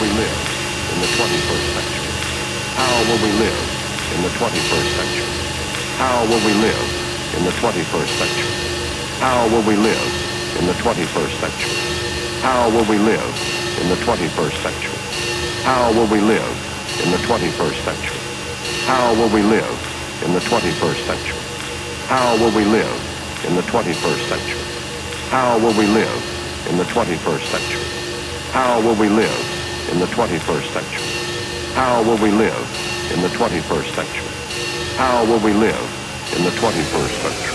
we live in the 21st century? How will we live in the 21st century? How will we live in the 21st century? How will we live in the 21st century? How will we live in the 21st century? How will we live in the 21st century? How will we live in the 21st century? How will we live in the 21st century? How will we live in the 21st century? How will we live in the 21st century? How will we live in the 21st century? How will we live in the 21st century?